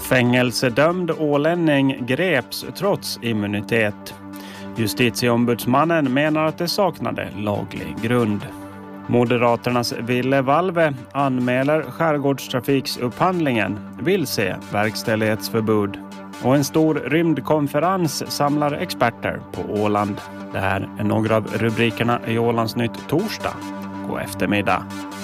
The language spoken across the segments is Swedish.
Fängelsedömd ålänning greps trots immunitet. Justitieombudsmannen menar att det saknade laglig grund. Moderaternas Ville Valve anmäler skärgårdstrafiksupphandlingen, vill se verkställighetsförbud. Och en stor rymdkonferens samlar experter på Åland. Det här är några av rubrikerna i Ålandsnytt torsdag. God eftermiddag.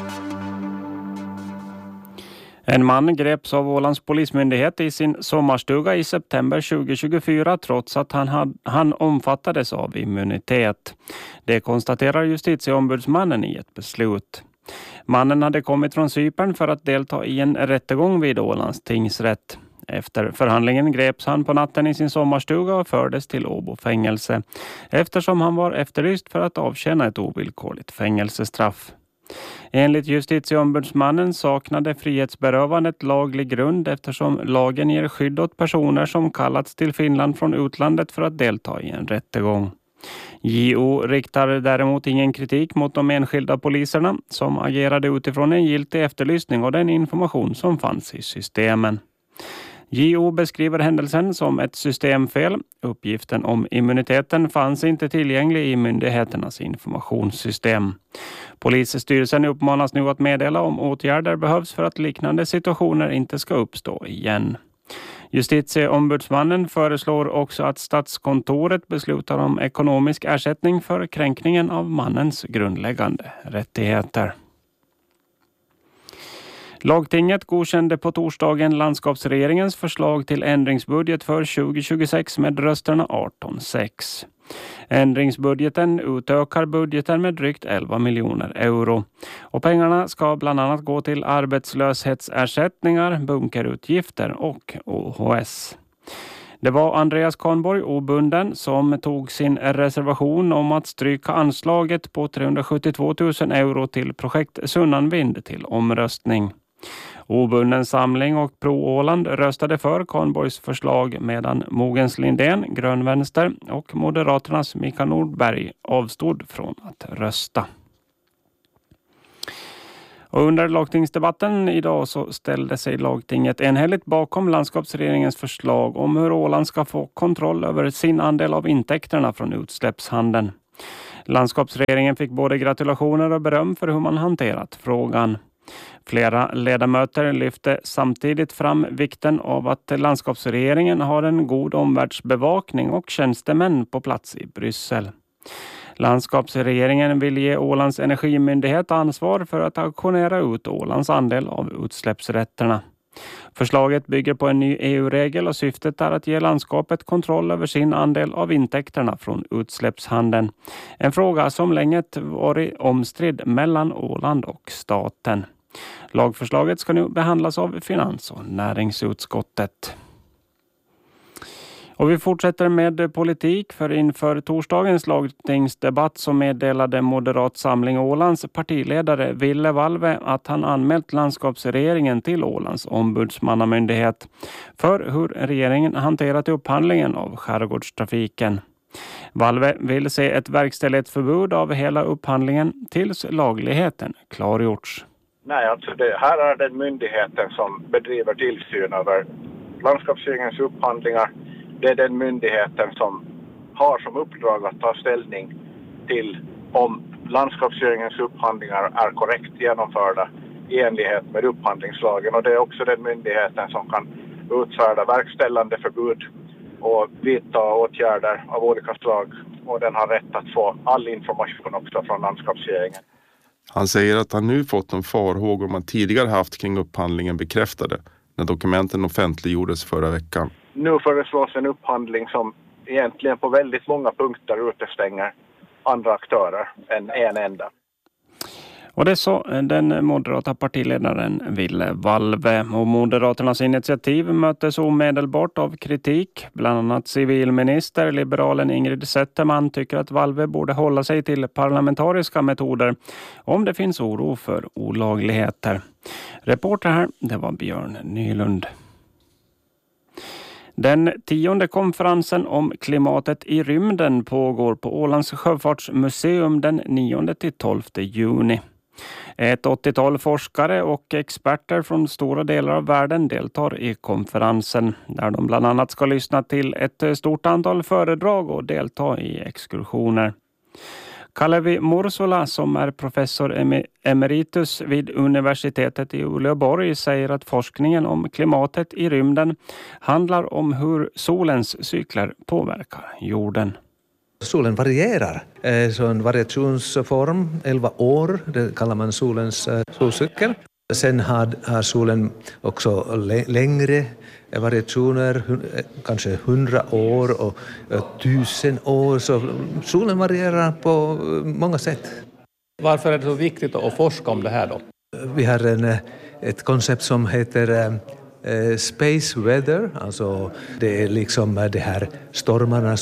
En man greps av Ålands polismyndighet i sin sommarstuga i september 2024 trots att han omfattades av immunitet. Det konstaterar justitieombudsmannen i ett beslut. Mannen hade kommit från Cypern för att delta i en rättegång vid Ålands tingsrätt. Efter förhandlingen greps han på natten i sin sommarstuga och fördes till Åbo fängelse eftersom han var efterlyst för att avtjäna ett ovillkorligt fängelsestraff. Enligt justitieombudsmannen saknade frihetsberövandet laglig grund eftersom lagen ger skydd åt personer som kallats till Finland från utlandet för att delta i en rättegång. JO riktar däremot ingen kritik mot de enskilda poliserna som agerade utifrån en giltig efterlysning och den information som fanns i systemen. JO beskriver händelsen som ett systemfel. Uppgiften om immuniteten fanns inte tillgänglig i myndigheternas informationssystem. Polisstyrelsen uppmanas nu att meddela om åtgärder behövs för att liknande situationer inte ska uppstå igen. Justitieombudsmannen föreslår också att Statskontoret beslutar om ekonomisk ersättning för kränkningen av mannens grundläggande rättigheter. Lagtinget godkände på torsdagen landskapsregeringens förslag till ändringsbudget för 2026 med rösterna 18-6. Ändringsbudgeten utökar budgeten med drygt 11 miljoner euro. Och pengarna ska bland annat gå till arbetslöshetsersättningar, bunkerutgifter och OHS. Det var Andreas Kahnborg, obunden, som tog sin reservation om att stryka anslaget på 372 000 euro till projekt Sunnanvind till omröstning. Obunden samling och Pro-Åland röstade för Kahnborgs förslag medan Mogens Lindén, Grönvänster och Moderaternas Mika Nordberg avstod från att rösta. Och under lagtingsdebatten idag så ställde sig lagtinget enhälligt bakom landskapsregeringens förslag om hur Åland ska få kontroll över sin andel av intäkterna från utsläppshandeln. Landskapsregeringen fick både gratulationer och beröm för hur man hanterat frågan. Flera ledamöter lyfte samtidigt fram vikten av att landskapsregeringen har en god omvärldsbevakning och tjänstemän på plats i Bryssel. Landskapsregeringen vill ge Ålands energimyndighet ansvar för att auktionera ut Ålands andel av utsläppsrätterna. Förslaget bygger på en ny EU-regel och syftet är att ge landskapet kontroll över sin andel av intäkterna från utsläppshandeln. En fråga som länge varit omstridd mellan Åland och staten. Lagförslaget ska nu behandlas av finans- och näringsutskottet. Och vi fortsätter med politik, för inför torsdagens lagtingsdebatt så meddelade Moderat Samling Ålands partiledare Ville Valve att han anmält landskapsregeringen till Ålands ombudsmannamyndighet för hur regeringen hanterat upphandlingen av skärgårdstrafiken. Valve vill se ett verkställighetsförbud av hela upphandlingen tills lagligheten klargjorts. Nej, alltså det här är den myndigheten som bedriver tillsyn över landskapsregeringens upphandlingar. Det är den myndigheten som har som uppdrag att ta ställning till om landskapsregeringens upphandlingar är korrekt genomförda i enlighet med upphandlingslagen. Och det är också den myndigheten som kan utfärda verkställande förbud och vidta åtgärder av olika slag. Och den har rätt att få all information också från landskapsregeringen. Han säger att han nu fått en farhågor man tidigare haft kring upphandlingen bekräftade när dokumenten offentliggjordes förra veckan. Nu föreslås en upphandling som egentligen på väldigt många punkter utestänger andra aktörer än en enda. Och det så den moderata partiledaren Ville Valve. Och Moderaternas initiativ möttes omedelbart av kritik. Bland annat civilminister, liberalen Ingrid Zetterman, tycker att Valve borde hålla sig till parlamentariska metoder om det finns oro för olagligheter. Reporter här, det var Björn Nylund. Den 10:e konferensen om klimatet i rymden pågår på Ålands sjöfartsmuseum den 9-12 juni. Ett 80-tal forskare och experter från stora delar av världen deltar i konferensen, där de bland annat ska lyssna till ett stort antal föredrag och delta i exkursioner. Kalevi Mursula, som är professor emeritus vid universitetet i Uleåborg, säger att forskningen om klimatet i rymden handlar om hur solens cykler påverkar jorden. Solen varierar, så en variationsform, 11 år, det kallar man solens solcykel. Sen har solen också längre variationer, kanske 100 år och 1000 år, så solen varierar på många sätt. Varför är det så viktigt att forska om det här då? Vi har ett koncept som heter space weather, alltså det är liksom de här stormarna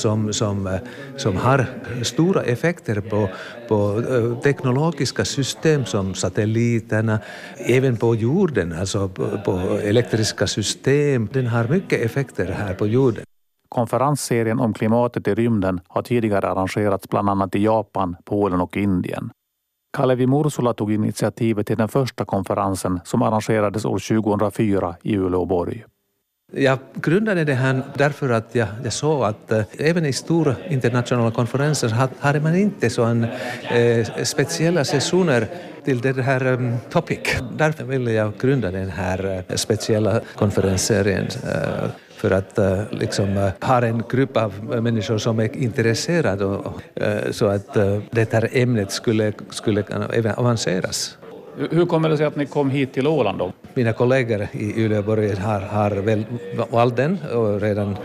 som har stora effekter på teknologiska system som satelliterna, även på jorden, alltså på elektriska system. Den har mycket effekter här på jorden. Konferensserien om klimatet i rymden har tidigare arrangerats bland annat i Japan, Polen och Indien. Kalevi Mursula tog initiativet till den första konferensen som arrangerades år 2004 i Uleåborg. Jag grundade det här därför att jag såg att även i stora internationella konferenser hade man inte så speciella sessioner till det här topic. Därför ville jag grunda den här speciella konferensserien för att liksom ha en grupp av människor som är intresserade så att det här ämnet skulle även avanceras. Hur kommer det sig att ni kom hit till Åland då? Mina kollegor i Uleåborg har väl valt den och redan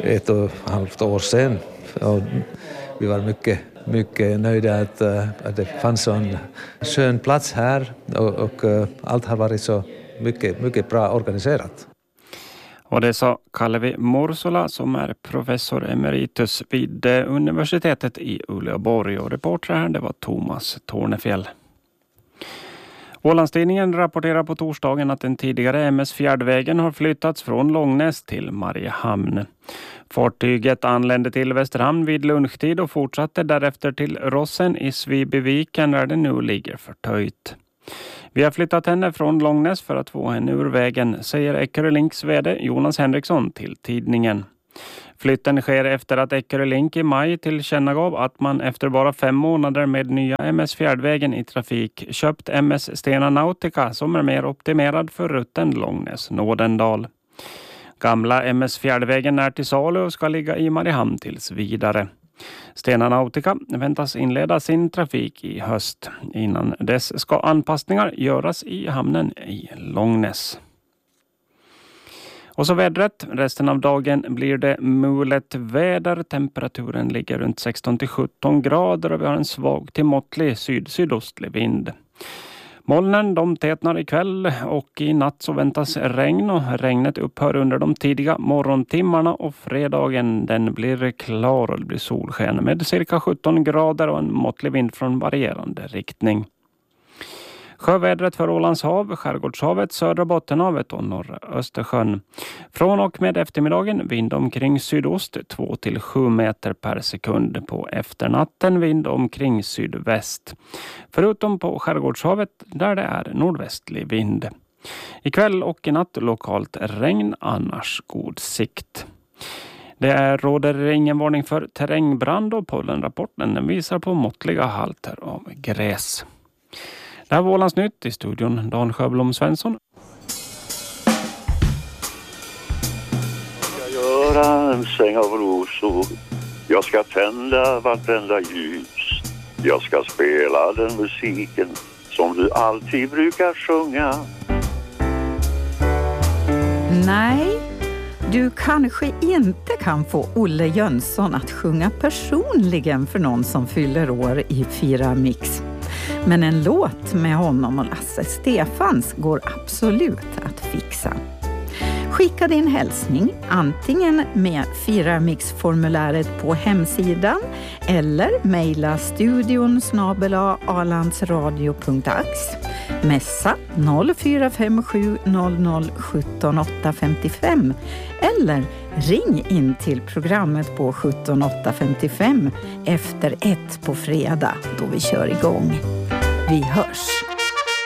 1,5 år sedan. Och vi var mycket nöjda att det fanns en skön plats här och allt har varit så mycket bra organiserat. Och det sa Kalevi Mursula, som är professor emeritus vid universitetet i Uleåborg, och reporter här, det var Thomas Tornefjäll. Ålandstidningen rapporterar på torsdagen att den tidigare MS Fjärdvägen har flyttats från Långnäs till Mariehamn. Fartyget anlände till Västerhamn vid lunchtid och fortsatte därefter till Rossen i Svibyviken, där det nu ligger förtöjt. Vi har flyttat henne från Långnäs för att få henne ur vägen, säger Eckerö Links vd Jonas Henriksson till tidningen. Flytten sker efter att Eckerö Link i maj tillkännagav att man efter bara 5 månader med nya MS Fjärdvägen i trafik köpt MS Stena Nautica, som är mer optimerad för rutten Långnäs-Nådendal. Gamla MS Fjärdvägen är till salu och ska ligga i Mariehamn tills vidare. Stena Nautica väntas inleda sin trafik i höst. Innan dess ska anpassningar göras i hamnen i Långnäs. Och så vädret. Resten av dagen blir det mulet väder. Temperaturen ligger runt 16-17 grader och vi har en svag till måttlig sydostlig vind. Molnen de tätnar ikväll och i natt så väntas regn, och regnet upphör under de tidiga morgontimmarna, och fredagen den blir klar och det blir solsken med cirka 17 grader och en måttlig vind från varierande riktning. Sjövädret för Ålands hav, Skärgårdshavet, södra Bottenhavet och norra Östersjön. Från och med eftermiddagen vind omkring sydost 2-7 meter per sekund. På efternatten vind omkring sydväst. Förutom på Skärgårdshavet där det är nordvästlig vind. Ikväll och i natt lokalt regn, annars god sikt. Det råder ingen varning för terrängbrand, och pollenrapporten visar på måttliga halter av gräs. Det här var Ålands Nytt, i studion Dan Sjöblom Svensson. Jag ska göra en säng av rosor. Jag ska tända vartenda ljus. Jag ska spela den musiken som du alltid brukar sjunga. Nej, du kanske inte kan få Olle Jönsson att sjunga personligen för någon som fyller år i Fira Mix. Men en låt med honom och Lasse Stefans går absolut att fixa. Skicka din hälsning antingen med Firamix-formuläret på hemsidan eller mejla studion@alandsradio.ax. Messa 0457 00 17 855 eller ring in till programmet på 17 855 efter 1 på fredag då vi kör igång. Vi hörs!